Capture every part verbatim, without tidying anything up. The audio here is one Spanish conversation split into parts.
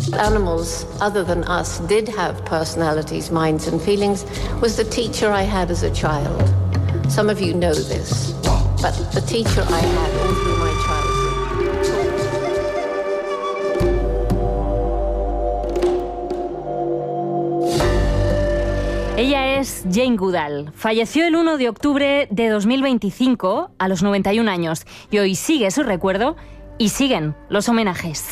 most animals, other than us, did have personalities, minds and feelings was the teacher I had as a child. Some of you know this, but the teacher I had all through my childhood. Ella es Jane Goodall. Falleció el uno de octubre de dos mil veinticinco a los noventa y un años y hoy sigue su recuerdo y siguen los homenajes.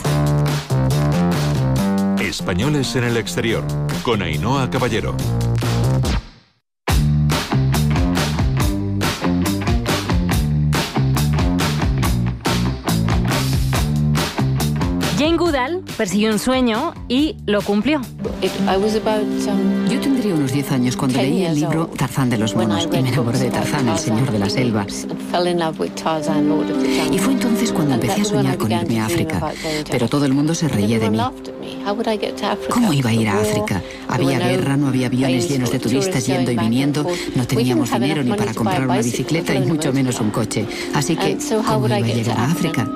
Españoles en el exterior, con Ainhoa Caballero. Jane Goodall persiguió un sueño y lo cumplió. Yo tendría unos diez años cuando leí el libro Tarzán de los monos y me enamoré de Tarzán, el señor de la selva. Y fue entonces cuando empecé a soñar con irme a África, pero todo el mundo se reía de mí. ¿Cómo iba a ir a África? Había guerra, no había aviones llenos de turistas yendo y viniendo, no teníamos dinero ni para comprar una bicicleta y mucho menos un coche. Así que, ¿cómo iba a llegar a África?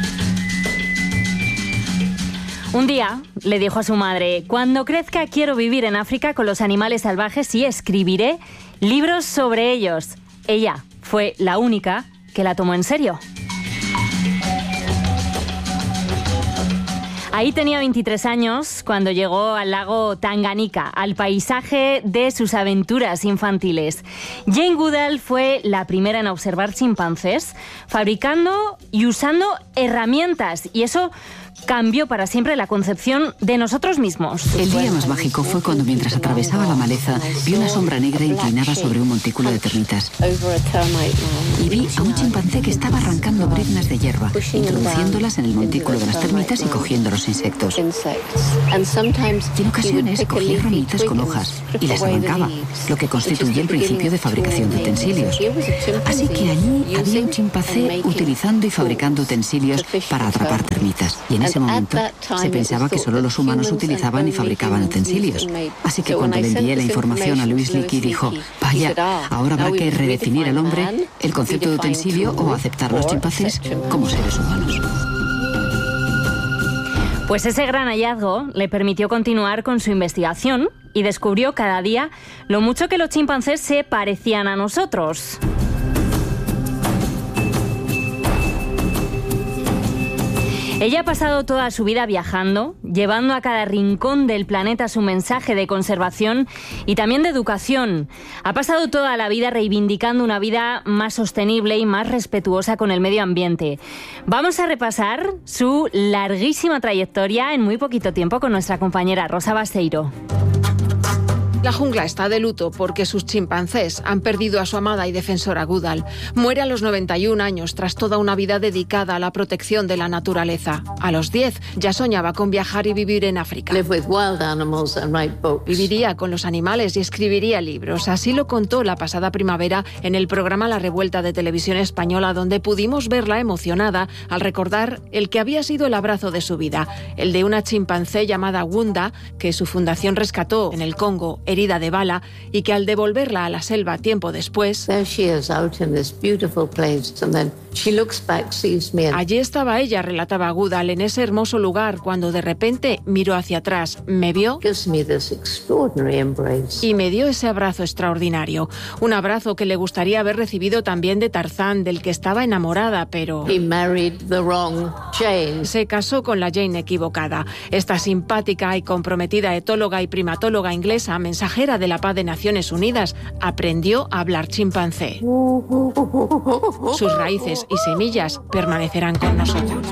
Un día le dijo a su madre: cuando crezca quiero vivir en África con los animales salvajes y escribiré libros sobre ellos. Ella fue la única que la tomó en serio. Ahí tenía veintitrés años cuando llegó al lago Tanganika, al paisaje de sus aventuras infantiles. Jane Goodall fue la primera en observar chimpancés, fabricando y usando herramientas, y eso cambió para siempre la concepción de nosotros mismos. El día más mágico fue cuando, mientras atravesaba la maleza, vi una sombra negra inclinada sobre un montículo de termitas. Y vi a un chimpancé que estaba arrancando briznas de hierba, introduciéndolas en el montículo de las termitas y cogiendo los insectos. Y en ocasiones cogía ramitas con hojas y las arrancaba, lo que constituye el principio de fabricación de utensilios. Así que allí había un chimpancé utilizando y fabricando utensilios para atrapar termitas. Y en ese momento se pensaba que solo los humanos utilizaban y fabricaban utensilios. Así que cuando le envié la información a Louise Leakey dijo: vaya, ahora habrá que redefinir al hombre, el concepto de utensilio o aceptar a los chimpancés como seres humanos. Pues ese gran hallazgo le permitió continuar con su investigación y descubrió cada día lo mucho que los chimpancés se parecían a nosotros. Ella ha pasado toda su vida viajando, llevando a cada rincón del planeta su mensaje de conservación y también de educación. Ha pasado toda la vida reivindicando una vida más sostenible y más respetuosa con el medio ambiente. Vamos a repasar su larguísima trayectoria en muy poquito tiempo con nuestra compañera Rosa Basteiro. La jungla está de luto porque sus chimpancés han perdido a su amada y defensora Goodall. Muere a los noventa y un años tras toda una vida dedicada a la protección de la naturaleza. A los diez ya soñaba con viajar y vivir en África. Viviría con los animales y escribiría libros. Así lo contó la pasada primavera en el programa La Revuelta de Televisión Española, donde pudimos verla emocionada al recordar el que había sido el abrazo de su vida, el de una chimpancé llamada Wunda, que su fundación rescató en el Congo, herida de bala, y que al devolverla a la selva tiempo después, allí estaba ella, relataba Goodall, en ese hermoso lugar, cuando de repente miró hacia atrás, me vio y me dio ese abrazo extraordinario. Un abrazo que le gustaría haber recibido también de Tarzán, del que estaba enamorada, pero se casó con la Jane equivocada. Esta simpática y comprometida etóloga y primatóloga inglesa, mensajera de la paz de Naciones Unidas, aprendió a hablar chimpancé. Sus raíces y semillas permanecerán con nosotros.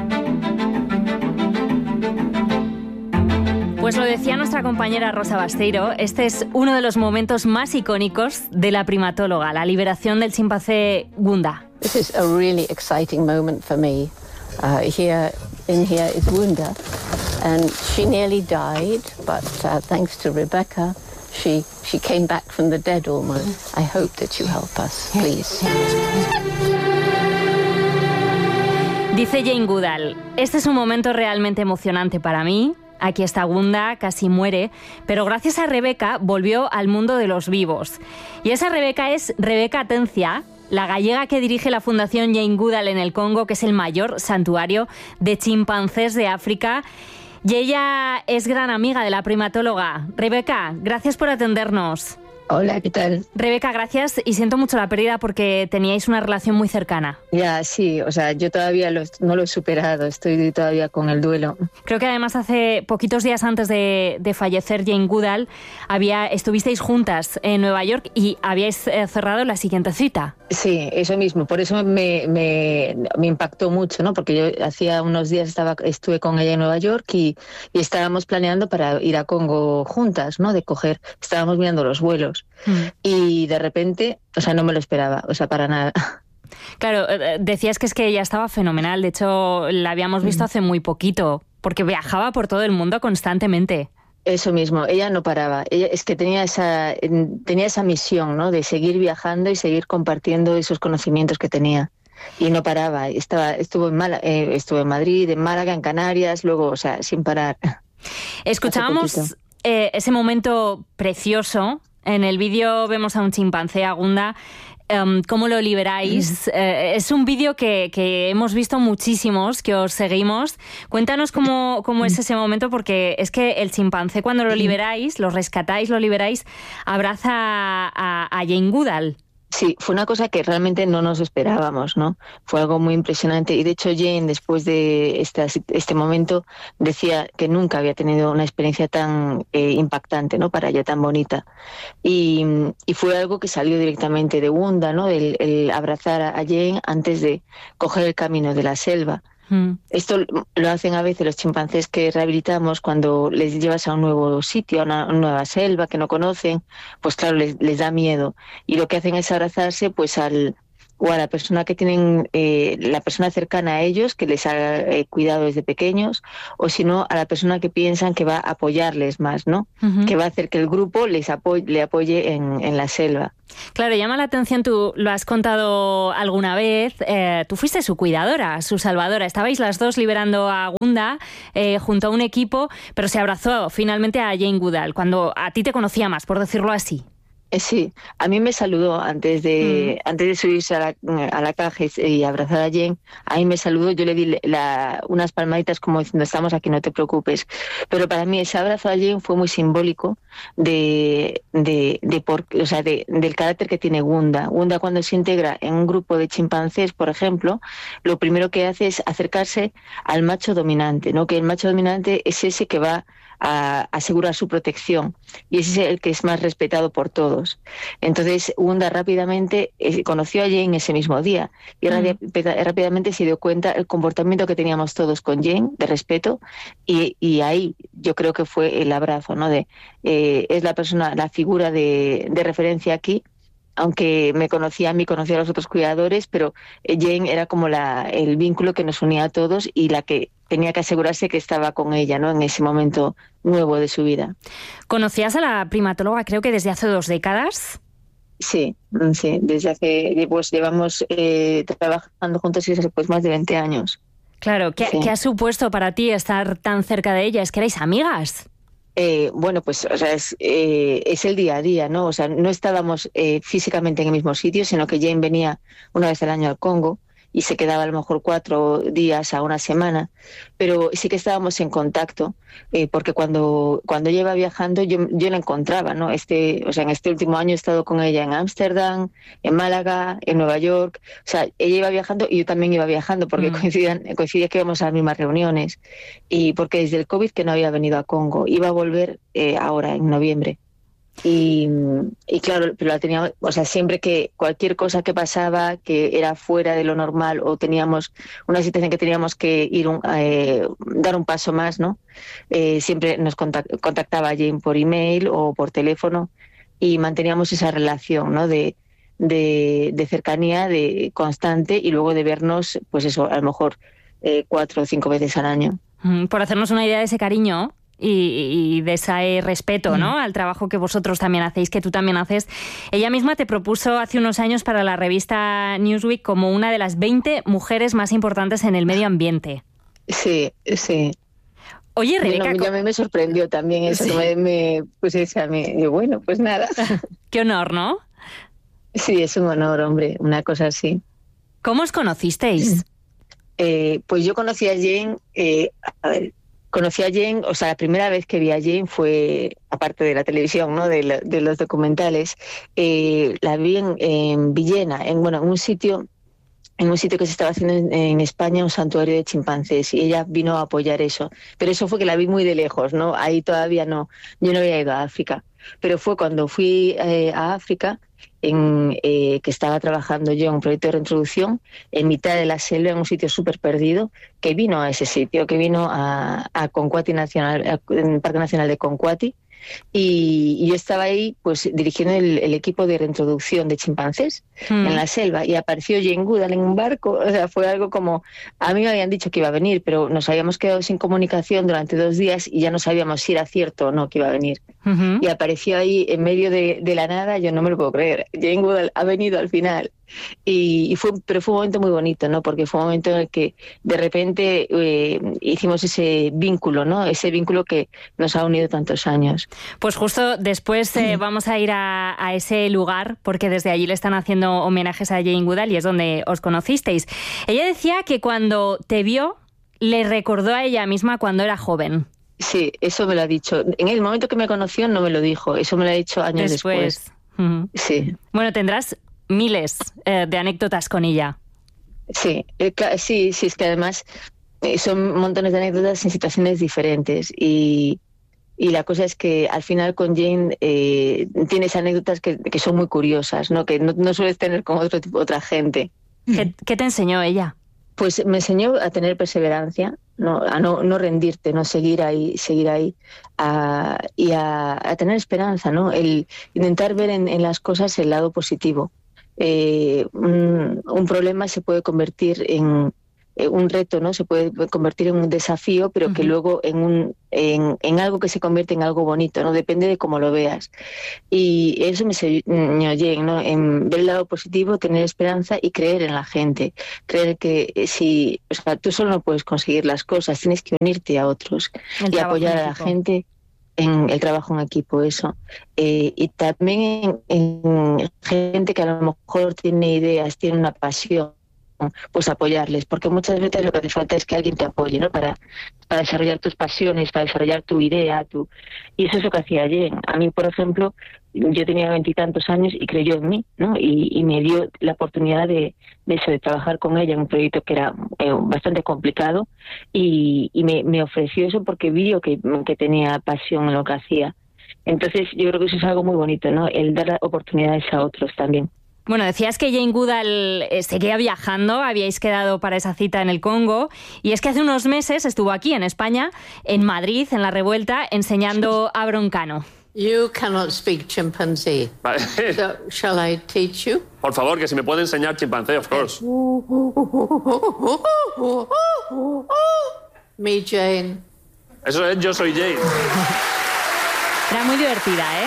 Pues lo decía nuestra compañera Rosa Basteiro, este es uno de los momentos más icónicos de la primatóloga, la liberación del chimpancé Wunda. This is a really exciting moment for me. Uh, here, in here is Wunda, and she nearly died, but uh, thanks to Rebecca, she she came back from the dead almost. I hope that you help us, please. Dice Jane Goodall, este es un momento realmente emocionante para mí. Aquí está Wunda, casi muere, pero gracias a Rebeca volvió al mundo de los vivos. Y esa Rebeca es Rebeca Atencia, la gallega que dirige la Fundación Jane Goodall en el Congo, que es el mayor santuario de chimpancés de África. Y ella es gran amiga de la primatóloga. Rebeca, gracias por atendernos. Hola, ¿qué tal? Rebeca, gracias y siento mucho la pérdida porque teníais una relación muy cercana. Ya, sí, o sea, yo todavía lo, no lo he superado, estoy todavía con el duelo. Creo que además hace poquitos días antes de, de fallecer Jane Goodall, había, estuvisteis juntas en Nueva York y habíais eh, cerrado la siguiente cita. Sí, eso mismo, por eso me, me, me impactó mucho, ¿no? Porque yo hacía unos días estaba, estuve con ella en Nueva York y, y estábamos planeando para ir a Congo juntas, ¿no? De coger, estábamos mirando los vuelos. Mm. Y de repente, o sea, no me lo esperaba, o sea, para nada. Claro, decías que es que ella estaba fenomenal, de hecho la habíamos visto mm. hace muy poquito, porque viajaba por todo el mundo constantemente. Eso mismo, ella no paraba, ella es que tenía esa, tenía esa misión, ¿no? De seguir viajando y seguir compartiendo esos conocimientos que tenía. Y no paraba, estaba, estuvo en Málaga, eh, estuvo en Madrid, en Málaga, en Canarias, luego, o sea, sin parar. Escuchábamos eh, ese momento precioso. En el vídeo vemos a un chimpancé, a Gunda. Um, ¿Cómo lo liberáis? Eh, es un vídeo que, que hemos visto muchísimos, que os seguimos. Cuéntanos cómo, cómo es ese momento, porque es que el chimpancé, cuando lo liberáis, lo rescatáis, lo liberáis, abraza a, a Jane Goodall. Sí, fue una cosa que realmente no nos esperábamos, ¿no? Fue algo muy impresionante. Y de hecho Jane, después de este, este momento, decía que nunca había tenido una experiencia tan eh, impactante, ¿no? Para ella, tan bonita. Y, y fue algo que salió directamente de Gunda, ¿no? El, el abrazar a Jane antes de coger el camino de la selva. Mm. Esto lo hacen a veces los chimpancés que rehabilitamos cuando les llevas a un nuevo sitio, a una, una nueva selva que no conocen, pues claro, les, les da miedo. Y lo que hacen es abrazarse pues al o a la persona que tienen, eh, la persona cercana a ellos, que les ha eh, cuidado desde pequeños, o si no, a la persona que piensan que va a apoyarles más, ¿no? Uh-huh. Que va a hacer que el grupo les apoye, le apoye en, en la selva. Claro, llama la atención, tú lo has contado alguna vez, eh, tú fuiste su cuidadora, su salvadora, estabais las dos liberando a Gunda eh, junto a un equipo, pero se abrazó finalmente a Jane Goodall, cuando a ti te conocía más, por decirlo así. Sí, a mí me saludó antes de mm. antes de subirse a la, a la caja y abrazar a Jane. A mí me saludó, yo le di la, unas palmaditas como diciendo estamos aquí, no te preocupes. Pero para mí ese abrazo a Jane fue muy simbólico de, de, de por, o sea, de, del carácter que tiene Gunda. Gunda cuando se integra en un grupo de chimpancés, por ejemplo, lo primero que hace es acercarse al macho dominante, ¿no? Que el macho dominante es ese que va a asegurar su protección y ese es el que es más respetado por todos. Entonces Gunda rápidamente eh, conoció a Jane ese mismo día y mm. rápidamente se dio cuenta del comportamiento que teníamos todos con Jane, de respeto, y, y ahí yo creo que fue el abrazo, ¿no? De eh, es la persona, la figura de, de referencia aquí, aunque me conocía a mí, conocía a los otros cuidadores, pero Jane era como la, el vínculo que nos unía a todos y la que tenía que asegurarse que estaba con ella, ¿no? En ese momento nuevo de su vida. ¿Conocías a la primatóloga creo que desde hace dos décadas? Sí, sí, desde hace, pues llevamos eh, trabajando juntos desde pues más de veinte años. Claro, ¿qué, sí. ¿qué ha supuesto para ti estar tan cerca de ella? ¿Es que erais amigas? Eh, bueno, pues o sea, es, eh, es el día a día, ¿no? O sea, no estábamos eh, físicamente en el mismo sitio, sino que Jane venía una vez al año al Congo y se quedaba a lo mejor cuatro días a una semana, pero sí que estábamos en contacto, eh, porque cuando cuando ella iba viajando yo, yo la encontraba, ¿no? Este, o sea, en este último año he estado con ella en Ámsterdam, en Málaga, en Nueva York, o sea, ella iba viajando y yo también iba viajando, porque mm. coincidían, coincidía que íbamos a las mismas reuniones, y porque desde el COVID que no había venido a Congo, iba a volver eh, ahora en noviembre. Y, y claro, pero la teníamos, o sea, siempre que cualquier cosa que pasaba que era fuera de lo normal o teníamos una situación que teníamos que ir un, eh, dar un paso más, ¿no? Eh, siempre nos contact, contactaba a Jane por email o por teléfono y manteníamos esa relación, ¿no? De, de, de cercanía, de constante y luego de vernos, pues eso, a lo mejor eh, cuatro o cinco veces al año. Por hacernos una idea de ese cariño y, y de ese respeto, ¿no? Al trabajo que vosotros también hacéis, que tú también haces. Ella misma te propuso hace unos años para la revista Newsweek como una de las veinte mujeres más importantes en el medio ambiente. Sí, sí. Oye, Rebeca... Bueno, a mí me sorprendió también eso, sí. me, me puse a mí, y bueno, pues nada. Qué honor, ¿no? Sí, es un honor, hombre, una cosa así. ¿Cómo os conocisteis? Eh, pues yo conocí a Jane, eh, a ver, conocí a Jane, o sea, la primera vez que vi a Jane fue, aparte de la televisión, ¿no? De, la, de los documentales, eh, la vi en, en Villena, en, bueno, en un sitio... en un sitio que se estaba haciendo en, en España, un santuario de chimpancés, y ella vino a apoyar eso. Pero eso fue que la vi muy de lejos, ¿no? Ahí todavía no, yo no había ido a África. Pero fue cuando fui eh, a África, en, eh, que estaba trabajando yo en un proyecto de reintroducción, en mitad de la selva, en un sitio súper perdido, que vino a ese sitio, que vino a, a Concuati Nacional, a, en el Parque Nacional de Concuati, y, y yo estaba ahí pues dirigiendo el, el equipo de reintroducción de chimpancés mm. en la selva, y apareció Jane Goodall en un barco. O sea, fue algo como, a mí me habían dicho que iba a venir, pero nos habíamos quedado sin comunicación durante dos días y ya no sabíamos si era cierto o no que iba a venir. Uh-huh. Y apareció ahí en medio de, de la nada. Yo no me lo puedo creer, Jane Goodall ha venido al final. Y, y fue, pero fue un momento muy bonito, ¿no? Porque fue un momento en el que de repente eh, hicimos ese vínculo, ¿no? Ese vínculo que nos ha unido tantos años. Pues justo después eh, vamos a ir a, a ese lugar, porque desde allí le están haciendo homenajes a Jane Goodall y es donde os conocisteis. Ella decía que cuando te vio le recordó a ella misma cuando era joven. Sí, eso me lo ha dicho. En el momento que me conoció no me lo dijo, eso me lo ha dicho años después. después. Uh-huh. Sí. Bueno, tendrás miles eh, de anécdotas con ella. Sí, eh, sí, sí, es que además eh, son montones de anécdotas en situaciones diferentes, y, y la cosa es que al final con Jane eh, tienes anécdotas que, que son muy curiosas, ¿no? Que no, no sueles tener con otro tipo, otra gente. ¿Qué, ¿Qué te enseñó ella? Pues me enseñó a tener perseverancia, no, a no, no rendirte, no seguir ahí, seguir ahí, a, y a, a tener esperanza, ¿no? El intentar ver en, en las cosas el lado positivo. Eh, un, un problema se puede convertir en eh, un reto, ¿no? Se puede convertir en un desafío, pero uh-huh. que luego en un en, en algo que se convierte en algo bonito, ¿no? Depende de cómo lo veas. Y eso me enseñó Jane, ¿no? En ver el lado positivo, tener esperanza y creer en la gente. Creer que si, o sea, tú solo no puedes conseguir las cosas, tienes que unirte a otros el y apoyar a la gente. En el trabajo en equipo, eso. Eh, y también en, en gente que a lo mejor tiene ideas, tiene una pasión, pues apoyarles, porque muchas veces lo que hace falta es que alguien te apoye, ¿no? Para, para desarrollar tus pasiones, para desarrollar tu idea, tu... y eso es lo que hacía Jane. A mí, por ejemplo, yo tenía veintitantos años y creyó en mí, ¿no? Y, y me dio la oportunidad de, de eso, de trabajar con ella en un proyecto que era eh, bastante complicado, y, y me, me ofreció eso porque vio que, que tenía pasión en lo que hacía. Entonces yo creo que eso es algo muy bonito, ¿no? El dar oportunidades a otros también. Bueno, decías que Jane Goodall seguía viajando, habíais quedado para esa cita en el Congo, y es que hace unos meses estuvo aquí en España, en Madrid, en La Revuelta, enseñando a broncano. You cannot speak chimpanzee. Vale. So, shall I teach you? Por favor, que si me puede enseñar chimpancé, of course. Me, Jane. Eso es, yo soy Jane. Era muy divertida, ¿eh?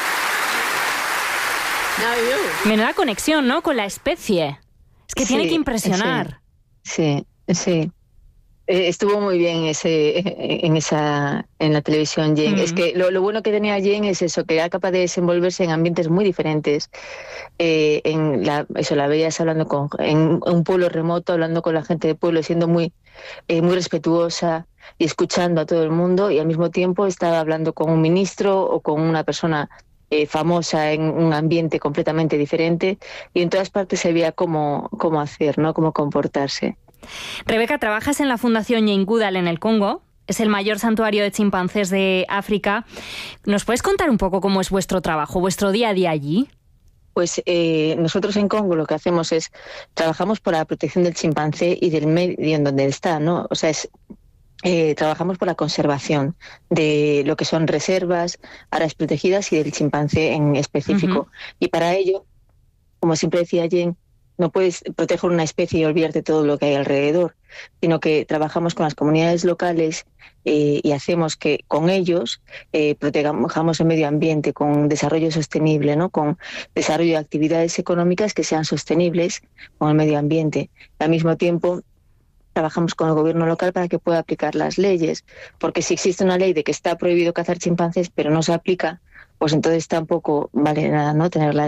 Now you. Menuda conexión, ¿no? Con la especie. Es que sí, tiene que impresionar. Sí, sí. sí. Eh, estuvo muy bien ese, en esa en la televisión Jane. Mm. Es que lo, lo bueno que tenía Jane es eso, que era capaz de desenvolverse en ambientes muy diferentes. Eh, en la, eso la veías hablando con en un pueblo remoto, hablando con la gente del pueblo, siendo muy eh, muy respetuosa y escuchando a todo el mundo, y al mismo tiempo estaba hablando con un ministro o con una persona eh, famosa en un ambiente completamente diferente, y en todas partes se veía cómo, cómo hacer, ¿no? Cómo comportarse. Rebeca, trabajas en la Fundación Jane Goodall en el Congo. Es el mayor santuario de chimpancés de África. ¿Nos puedes contar un poco cómo es vuestro trabajo, vuestro día a día allí? Pues eh, nosotros en Congo lo que hacemos es, trabajamos por la protección del chimpancé y del medio en donde está, ¿no? O sea, es... Eh, trabajamos por la conservación de lo que son reservas, áreas protegidas y del chimpancé en específico. Uh-huh. Y para ello, como siempre decía Jane, no puedes proteger una especie y olvidarte todo lo que hay alrededor, sino que trabajamos con las comunidades locales eh, y hacemos que con ellos eh, protejamos el medio ambiente con desarrollo sostenible, ¿no? Con desarrollo de actividades económicas que sean sostenibles con el medio ambiente. Al mismo tiempo, trabajamos con el gobierno local para que pueda aplicar las leyes, porque si existe una ley de que está prohibido cazar chimpancés pero no se aplica, pues entonces tampoco vale nada, ¿no? Tener la ley.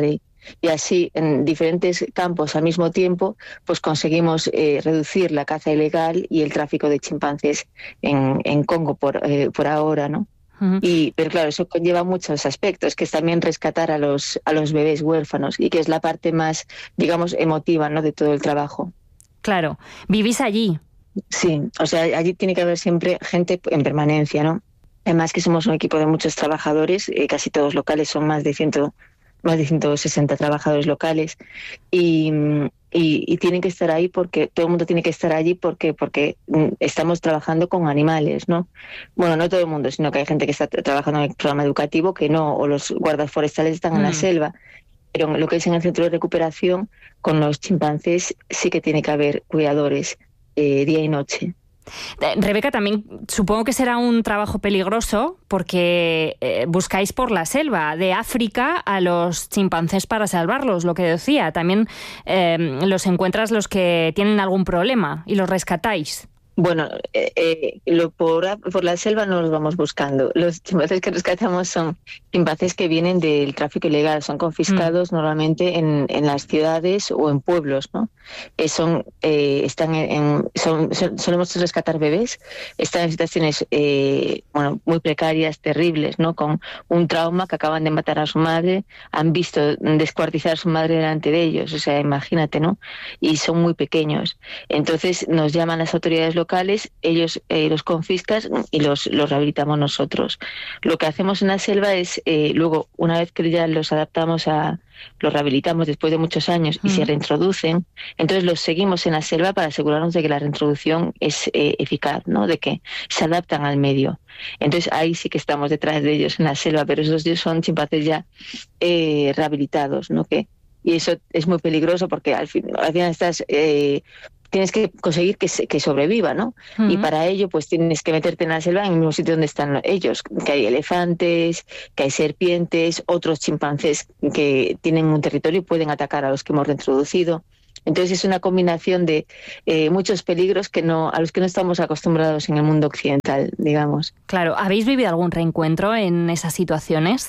Y así, en diferentes campos al mismo tiempo, pues conseguimos eh, reducir la caza ilegal y el tráfico de chimpancés en, en Congo por, eh, por ahora, ¿no? Uh-huh. Y, pero claro, eso conlleva muchos aspectos, que es también rescatar a los, a los bebés huérfanos, y que es la parte más, digamos, emotiva, ¿no?, de todo el trabajo. Claro. ¿Vivís allí? Sí, o sea, allí tiene que haber siempre gente en permanencia, ¿no? Además que somos un equipo de muchos trabajadores, eh, casi todos locales, son más de ciento, más de ciento sesenta trabajadores locales, y, y, y tienen que estar ahí porque todo el mundo tiene que estar allí porque porque estamos trabajando con animales, ¿no? Bueno, no todo el mundo, sino que hay gente que está trabajando en el programa educativo que no, o los guardas forestales están mm. en la selva. Pero en lo que es en el centro de recuperación, con los chimpancés sí que tiene que haber cuidadores eh, día y noche. Rebeca, también supongo que será un trabajo peligroso porque eh, buscáis por la selva de África a los chimpancés para salvarlos, lo que decía. También eh, los encuentras los que tienen algún problema y los rescatáis. Bueno, eh, eh, lo por, por la selva no los vamos buscando. Los chimpancés que rescatamos son chimpancés que vienen del tráfico ilegal, son confiscados mm. normalmente en, en las ciudades o en pueblos, ¿no? Eh, son, eh, están en, son, son, solemos rescatar bebés, están en situaciones eh, bueno, muy precarias, terribles, ¿no? Con un trauma, que acaban de matar a su madre, han visto descuartizar a su madre delante de ellos, o sea, imagínate, ¿no? Y son muy pequeños. Entonces nos llaman las autoridades locales locales, ellos eh, los confiscan y los, los rehabilitamos nosotros. Lo que hacemos en la selva es, eh, luego, una vez que ya los adaptamos a, los rehabilitamos después de muchos años y uh-huh. se reintroducen, entonces los seguimos en la selva para asegurarnos de que la reintroducción es eh, eficaz, ¿no? De que se adaptan al medio. Entonces ahí sí que estamos detrás de ellos en la selva, pero esos días son chimpancés ya eh, rehabilitados, ¿no? Que, y eso es muy peligroso porque al, fin, al final estás... Eh, tienes que conseguir que, se, que sobreviva, ¿no? Uh-huh. Y para ello, pues tienes que meterte en la selva, en el mismo sitio donde están ellos, que hay elefantes, que hay serpientes, otros chimpancés que tienen un territorio y pueden atacar a los que hemos reintroducido. Entonces es una combinación de eh, muchos peligros que no, a los que no estamos acostumbrados en el mundo occidental, digamos. Claro, ¿habéis vivido algún reencuentro en esas situaciones?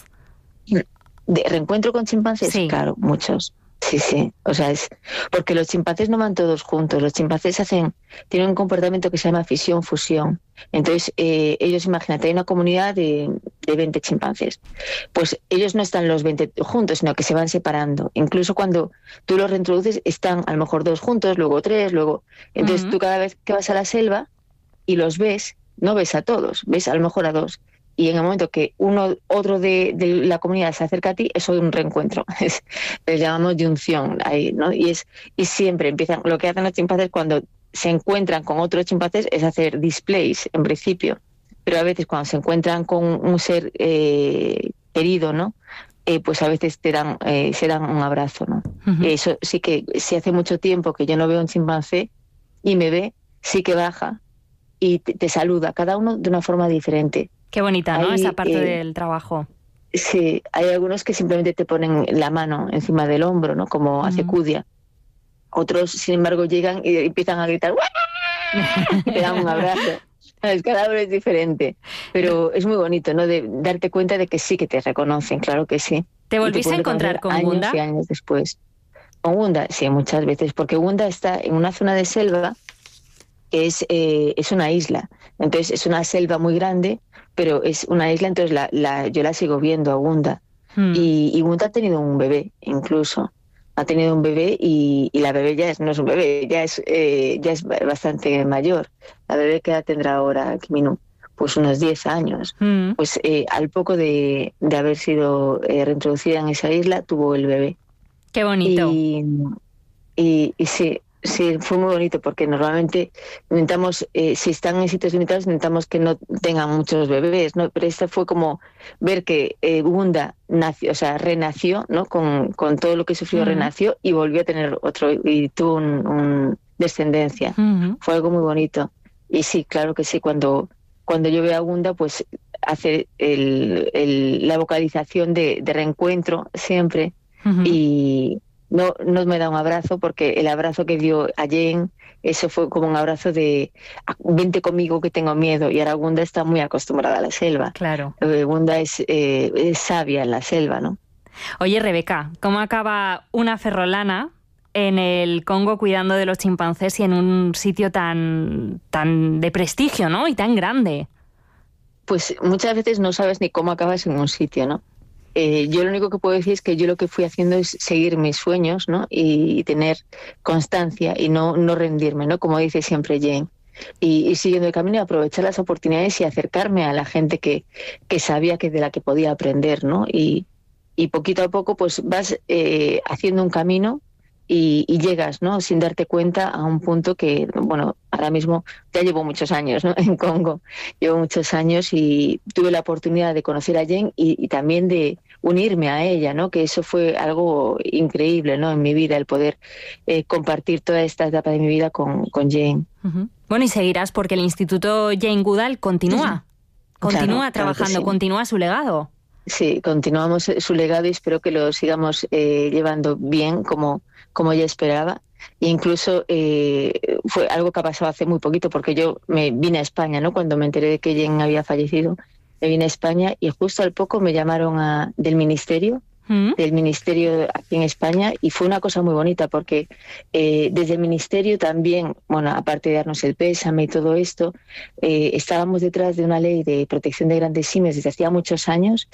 ¿De reencuentro con chimpancés? Sí. Claro, muchos. Sí, sí, o sea, es porque los chimpancés no van todos juntos, los chimpancés hacen, tienen un comportamiento que se llama fisión-fusión. Entonces, eh, ellos, imagínate, hay una comunidad de, de veinte chimpancés, pues ellos no están los veinte juntos, sino que se van separando. Incluso cuando tú los reintroduces, están a lo mejor dos juntos, luego tres, luego... Entonces, uh-huh. tú cada vez que vas a la selva y los ves, no ves a todos, ves a lo mejor a dos. Y en el momento que uno otro de, de la comunidad se acerca a ti, eso es un reencuentro. Es, les llamamos yunción ahí, ¿no? Y es y siempre empiezan, lo que hacen los chimpancés cuando se encuentran con otros chimpancés es hacer displays, en principio. Pero a veces cuando se encuentran con un ser eh, querido, ¿no? Eh, pues a veces te dan, eh, se dan un abrazo, ¿no? Uh-huh. Eso sí que, si hace mucho tiempo que yo no veo un chimpancé y me ve, sí que baja y te, te saluda, cada uno de una forma diferente. Qué bonita, ¿no? Hay, Esa parte eh, del trabajo. Sí, hay algunos que simplemente te ponen la mano encima del hombro, ¿no? Como uh-huh. hace Cudia. Otros, sin embargo, llegan y empiezan a gritar y te dan un abrazo. Cada uno es diferente, pero es muy bonito, ¿no? De darte cuenta de que sí que te reconocen, claro que sí. ¿Te volviste a encontrar con años Gunda? Y años después. Con Gunda, sí, muchas veces, porque Gunda está en una zona de selva que es, eh, es una isla. Entonces es una selva muy grande, pero es una isla, entonces la, la, yo la sigo viendo a Gunda. Hmm. Y, y Gunda ha tenido un bebé, incluso. Ha tenido un bebé y, y la bebé ya es, no es un bebé, ya es, eh, ya es bastante mayor. La bebé que tendrá ahora, Kiminu, pues unos diez años. Hmm. Pues eh, al poco de, de haber sido eh, reintroducida en esa isla, tuvo el bebé. Qué bonito. Y, y, y sí, sí, fue muy bonito porque normalmente intentamos, eh, si están en sitios limitados, intentamos que no tengan muchos bebés, ¿no? Pero esta fue como ver que eh, Gunda nació, o sea, renació, ¿no? Con, con todo lo que sufrió, uh-huh. renació y volvió a tener otro y tuvo un, un descendencia. Uh-huh. Fue algo muy bonito. Y sí, claro que sí, cuando, cuando yo veo a Gunda, pues hace el, el, la vocalización de, de reencuentro siempre. Uh-huh. Y no, no me da un abrazo porque el abrazo que dio a Jane, eso fue como un abrazo de vente conmigo que tengo miedo. Y ahora Gunda está muy acostumbrada a la selva. Claro. Gunda es, eh, es sabia en la selva, ¿no? Oye, Rebeca, ¿cómo acaba una ferrolana en el Congo cuidando de los chimpancés y en un sitio tan, tan de prestigio, ¿no? Y tan grande. Pues muchas veces no sabes ni cómo acabas en un sitio, ¿no? Eh, yo lo único que puedo decir es que yo lo que fui haciendo es seguir mis sueños, ¿no? Y, y tener constancia y no, no rendirme, ¿no? Como dice siempre Jane. Y, y siguiendo el camino y aprovechar las oportunidades y acercarme a la gente que, que sabía que de la que podía aprender, ¿no? Y, y poquito a poco pues vas eh, haciendo un camino y, y llegas, ¿no? Sin darte cuenta a un punto que, bueno, ahora mismo ya llevo muchos años, ¿no? En Congo. Llevo muchos años y tuve la oportunidad de conocer a Jane y, y también de unirme a ella, ¿no? Que eso fue algo increíble, ¿no? En mi vida, el poder eh, compartir toda esta etapa de mi vida con, con Jane. Uh-huh. Bueno, y seguirás porque el Instituto Jane Goodall continúa. Continúa claro, trabajando, claro que sí. Continúa su legado. Sí, continuamos su legado y espero que lo sigamos eh, llevando bien como como ella esperaba. E incluso eh, fue algo que ha pasado hace muy poquito, porque yo me vine a España, ¿no? Cuando me enteré de que Jane había fallecido, me vine a España y justo al poco me llamaron a, del ministerio, ¿Mm? del ministerio aquí en España, y fue una cosa muy bonita porque eh, desde el ministerio también, bueno, aparte de darnos el pésame y todo esto, eh, estábamos detrás de una ley de protección de grandes simios desde hacía muchos años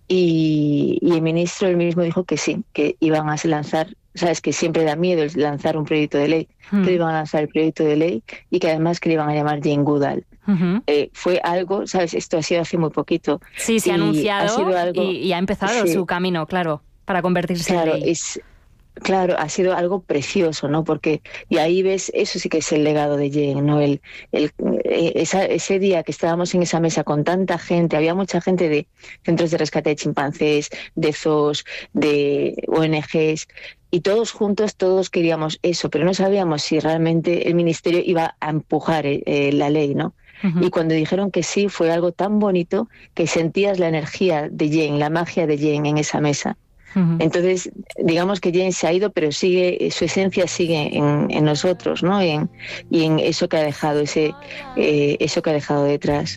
y, y el ministro él mismo dijo que sí, que iban a lanzar. Sabes que siempre da miedo lanzar un proyecto de ley, hmm. que iban a lanzar el proyecto de ley y que además que le iban a llamar Jane Goodall. Uh-huh. Eh, fue algo, sabes, esto ha sido hace muy poquito. Sí, se ha anunciado ha sido algo, y, y ha empezado sí. su camino, claro, para convertirse claro, en ley. Es, claro, ha sido algo precioso, ¿no? Porque y ahí ves, eso sí que es el legado de Jane, ¿no? El, el, esa, ese día que estábamos en esa mesa con tanta gente, había mucha gente de centros de rescate de chimpancés, de zoos, de O N Ges, y todos juntos, todos queríamos eso, pero no sabíamos si realmente el ministerio iba a empujar eh, la ley, ¿no? Uh-huh. Y cuando dijeron que sí, fue algo tan bonito que sentías la energía de Jane, la magia de Jane en esa mesa. Uh-huh. Entonces, digamos que Jane se ha ido, pero sigue, su esencia sigue en, en nosotros, ¿no? Y en, y en eso que ha dejado, ese, eh, eso que ha dejado detrás.